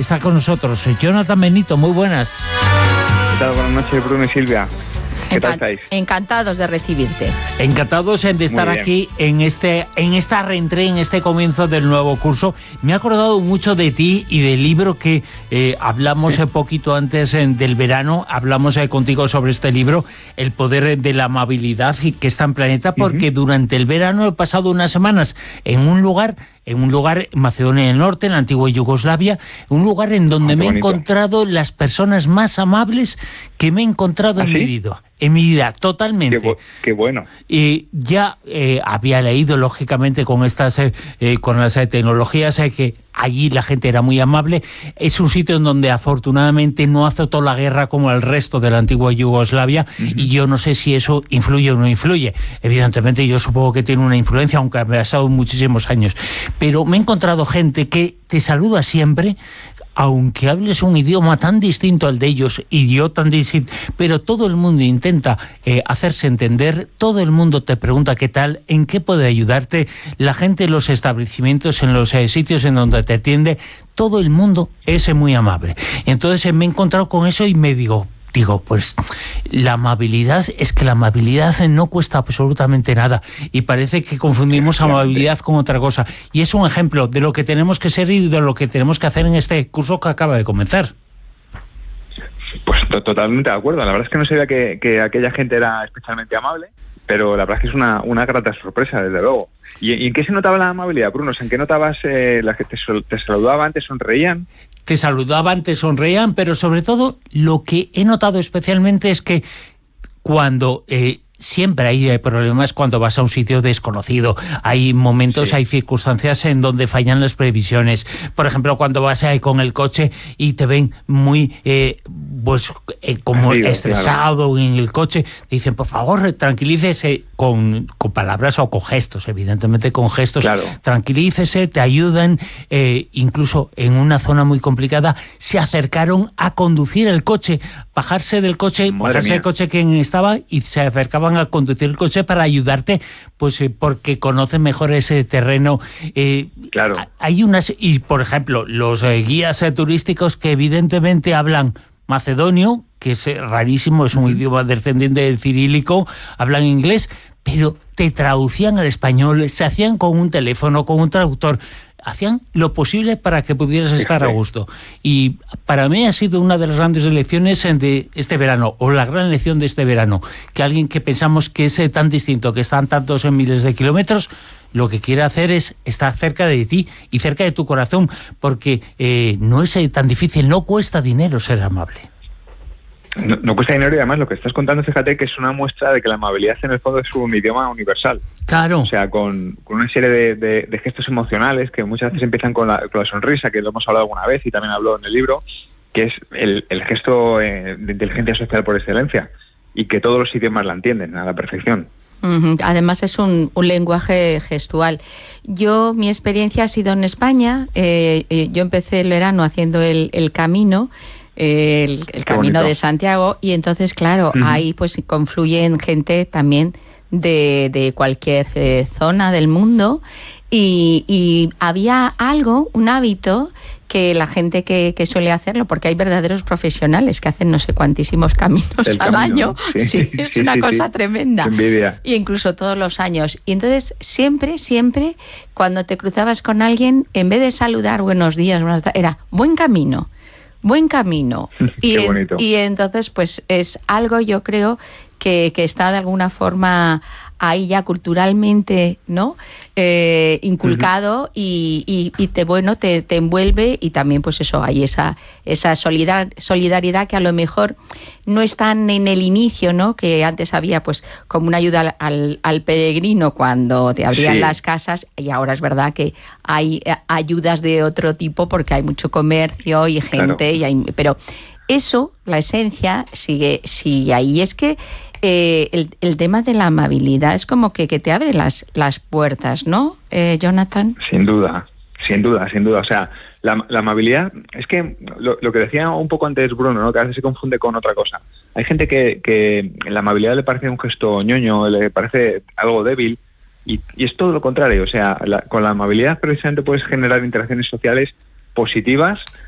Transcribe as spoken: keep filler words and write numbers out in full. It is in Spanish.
está con nosotros. Jonathan Benito, muy buenas. ¿Qué tal? Buenas noches, Bruno y Silvia. ¿Qué tal estáis? Encantados de recibirte. Encantados de estar aquí en este en esta reentrée, en este comienzo del nuevo curso. Me he acordado mucho de ti y del libro que eh, hablamos un poquito antes eh, del verano. Hablamos eh, contigo sobre este libro, El poder de la amabilidad, y que está en Planeta, porque uh-huh. durante el verano he pasado unas semanas en un lugar... en un lugar en Macedonia del Norte, en la antigua Yugoslavia, un lugar en donde oh, me he bonito. encontrado las personas más amables que me he encontrado ¿Ah, en sí? mi vida, en mi vida, totalmente. Qué, bu- qué bueno. Y ya eh, había leído, lógicamente, con estas eh, eh, con las eh, tecnologías, eh, que allí la gente era muy amable. Es un sitio en donde afortunadamente no azotó la guerra como el resto de la antigua Yugoslavia, uh-huh. y yo no sé si eso influye o no influye. Evidentemente yo supongo que tiene una influencia, aunque ha pasado muchísimos años. Pero me he encontrado gente que te saluda siempre, aunque hables un idioma tan distinto al de ellos, y yo tan distinto, pero todo el mundo intenta eh, hacerse entender, todo el mundo te pregunta qué tal, en qué puede ayudarte, la gente en los establecimientos, en los eh, sitios en donde te atiende, todo el mundo es eh, muy amable. Entonces eh, me he encontrado con eso y me digo, Digo, pues la amabilidad, es que la amabilidad no cuesta absolutamente nada, y parece que confundimos amabilidad con otra cosa, y es un ejemplo de lo que tenemos que ser y de lo que tenemos que hacer en este curso que acaba de comenzar. Pues to- totalmente de acuerdo. La verdad es que no sabía que, que aquella gente era especialmente amable, pero la verdad es que es una, una grata sorpresa, desde luego. ¿Y, y en qué se notaba la amabilidad, Bruno? ¿En qué notabas eh, la que te, sol- te saludaban, te sonreían? Te saludaban, te sonreían, pero sobre todo lo que he notado especialmente es que cuando... Eh, siempre hay problemas cuando vas a un sitio desconocido. Hay momentos, sí. hay circunstancias en donde fallan las previsiones. Por ejemplo, cuando vas ahí con el coche y te ven muy eh, pues eh, como Amigo, estresado claro. en el coche, te dicen, por favor, tranquilícese, con, con palabras o con gestos, evidentemente con gestos, claro. tranquilícese, te ayudan. Eh, incluso en una zona muy complicada se acercaron a conducir el coche, bajarse del coche, Madre bajarse mía. del coche quien estaba, y se acercaban a conducir el coche para ayudarte, pues eh, porque conocen mejor ese terreno. Eh, claro. Hay unas, y por ejemplo, los eh, guías eh, turísticos que evidentemente hablan macedonio, que es eh, rarísimo, es un uh-huh. idioma descendiente del cirílico, hablan inglés, pero te traducían al español, se hacían con un teléfono, con un traductor, hacían lo posible para que pudieras estar a gusto. Y para mí ha sido una de las grandes lecciones de este verano, o la gran lección de este verano, que alguien que pensamos que es tan distinto, que están tantos en miles de kilómetros, lo que quiere hacer es estar cerca de ti y cerca de tu corazón, porque eh, no es tan difícil, no cuesta dinero ser amable. No, no cuesta dinero, y además lo que estás contando, fíjate que es una muestra de que la amabilidad en el fondo es un idioma universal. Claro. O sea, con, con una serie de, de, de gestos emocionales que muchas veces empiezan con la, con la sonrisa, que lo hemos hablado alguna vez y también habló en el libro, que es el, el gesto eh, de inteligencia social por excelencia, y que todos los idiomas la entienden a la perfección. Uh-huh. Además es un, un lenguaje gestual. Yo, mi experiencia ha sido en España. Eh, eh, yo empecé el verano haciendo el, el camino, el, el camino bonito. de Santiago, y entonces, claro, uh-huh. ahí pues confluyen gente también de, de cualquier eh, zona del mundo, y, y había algo, un hábito que la gente que, que suele hacerlo, porque hay verdaderos profesionales que hacen no sé cuantísimos caminos el al camino, año, sí, sí, es sí, una sí, cosa sí. tremenda, envidia. Y incluso todos los años. Y entonces siempre, siempre, cuando te cruzabas con alguien, en vez de saludar buenos días, buenas tardes, era buen camino, buen camino. y, en, y entonces pues es algo, yo creo, que, que está de alguna forma ahí ya culturalmente, ¿no? Eh, inculcado, uh-huh. y, y, y te bueno te, te envuelve, y también pues eso, hay esa esa solidar, solidaridad que a lo mejor no es tan en el inicio, ¿no? Que antes había pues como una ayuda al, al, al peregrino cuando te abrían sí. las casas, y ahora es verdad que hay ayudas de otro tipo porque hay mucho comercio y gente, claro. y hay, pero eso, la esencia sigue, sigue ahí. Es que Eh, el, el tema de la amabilidad es como que, que te abre las, las puertas, ¿no, eh, Jonathan? Sin duda, sin duda, sin duda. O sea, la, la amabilidad, es que lo, lo que decía un poco antes Bruno, ¿no? Que a veces se confunde con otra cosa. Hay gente que, que la amabilidad le parece un gesto ñoño, le parece algo débil, y, y es todo lo contrario. O sea, la, con la amabilidad precisamente puedes generar interacciones sociales positivas,